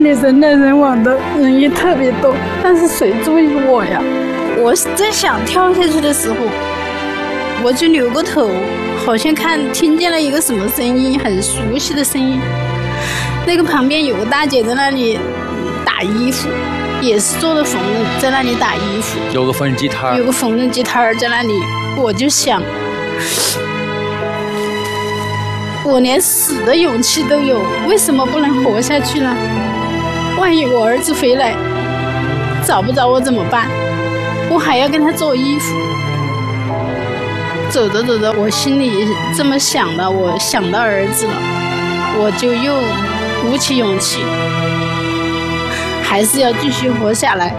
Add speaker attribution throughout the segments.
Speaker 1: 你人来人往的，人也特别多，但是谁注意我呀？我正想跳下去的时候，我就扭过头，好像听见了一个什么声音，很熟悉的声音。那个旁边有个大姐在那里打衣服，也是做的缝纫，在那里打衣服。
Speaker 2: 有个缝纫机摊
Speaker 1: 在那里，我就想，我连死的勇气都有，为什么不能活下去呢？万一我儿子回来找不着我怎么办？我还要跟他做衣服。走着走着，我心里这么想了，我想到儿子了，我就又鼓起勇气，还是要继续活下来。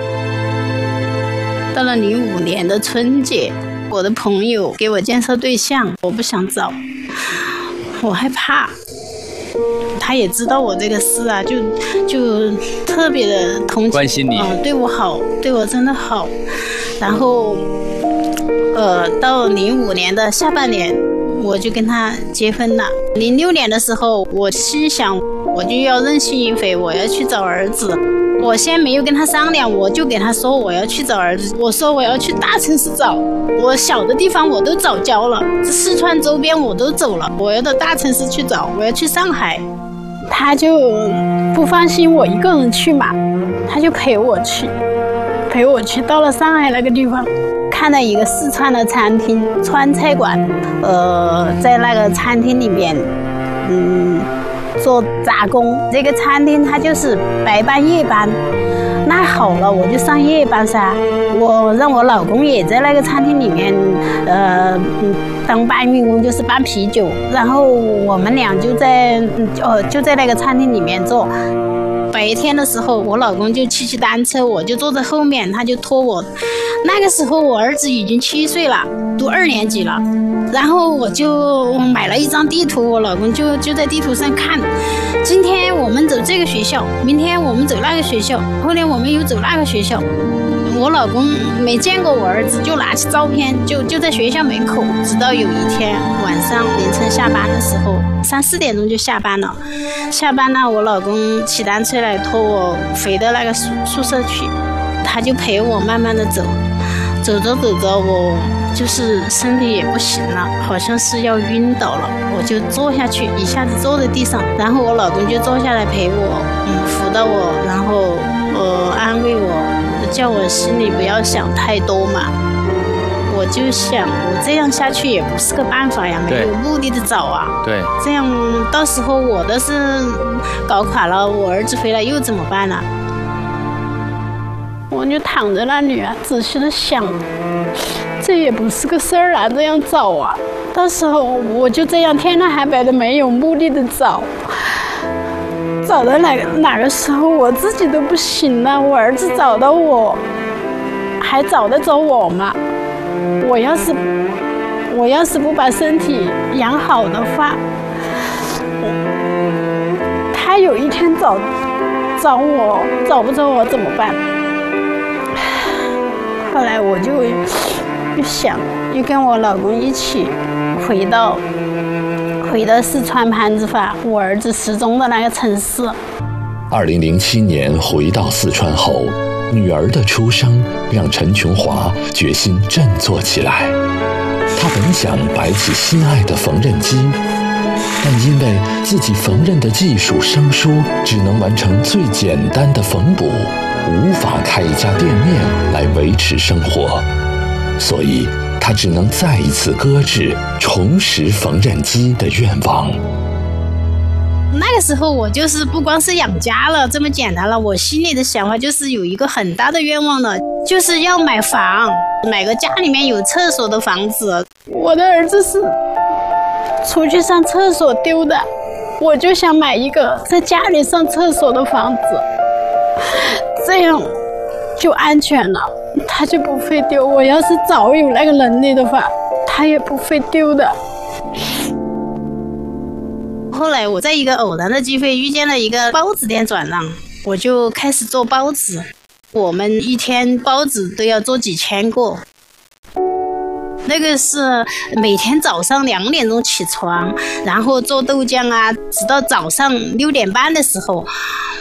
Speaker 1: 到了05年的春节，我的朋友给我介绍对象，我不想找，我害怕。他也知道我这个事啊，就特别的同情，
Speaker 2: 关心你，
Speaker 1: 对我好，对我真的好。然后，到05年的下半年，我就跟他结婚了。06年的时候，我心想，我就要任性一回，我要去找儿子。我先没有跟他商量，我就给他说我要去找儿子。我说我要去大城市找，我小的地方我都找焦了，四川周边我都走了，我要到大城市去找，我要去上海。他就不放心我一个人去嘛，他就陪我去。到了上海那个地方，看到一个四川的餐厅，川菜馆，在那个餐厅里面，做杂工。这个餐厅它就是白班夜班，那好了，我就上夜班噻。我让我老公也在那个餐厅里面，当搬运工，就是搬啤酒。然后我们俩就在那个餐厅里面做。白天的时候，我老公就骑单车，我就坐在后面，他就拖我。那个时候我儿子已经7岁了，读2年级了。然后我就买了一张地图，我老公就在地图上看，今天我们走这个学校，明天我们走那个学校，后天我们又走那个学校。我老公没见过我儿子，就拿起照片，就在学校门口。直到有一天晚上凌晨下班的时候，3、4点钟就下班了。我老公骑单车来拖我回到那个宿舍去，他就陪我慢慢的走。走着我就是身体也不行了，好像是要晕倒了，我就坐下去，一下子坐在地上，然后我老公就坐下来陪我，扶到我，然后安慰我，叫我心里不要想太多嘛。我就想，我这样下去也不是个办法呀，没有目的的找啊。
Speaker 2: 对，
Speaker 1: 这样到时候我的是搞垮了，我儿子回来又怎么办呢？我就躺在那里啊，仔细的想，这也不是个事儿啊，这样找啊，到时候我就这样天南海北的没有目的的找到哪个时候我自己都不行了，我儿子找到我，还找得着我吗？我要是不把身体养好的话，他有一天找我，找不着我怎么办？后来我就想，就跟我老公一起回到四川攀枝花，我儿子失踪的那个城市。
Speaker 3: 2007年回到四川后，女儿的出生让陈琼华决心振作起来。他本想摆起心爱的缝纫机，但因为自己缝纫的技术生疏，只能完成最简单的缝补，无法开一家店面来维持生活，所以他只能再一次搁置重拾缝纫机的愿望。
Speaker 1: 那个时候我就是不光是养家了这么简单了，我心里的想法就是有一个很大的愿望了，就是要买房，买个家里面有厕所的房子。我的儿子是出去上厕所丢的，我就想买一个在家里上厕所的房子，这样就安全了，他就不会丢。我要是早有那个能力的话，他也不会丢的。后来我在一个偶然的机会遇见了一个包子店转让，我就开始做包子。我们一天包子都要做几千个，那个是每天早上2点钟起床，然后做豆浆啊，直到早上6点半的时候，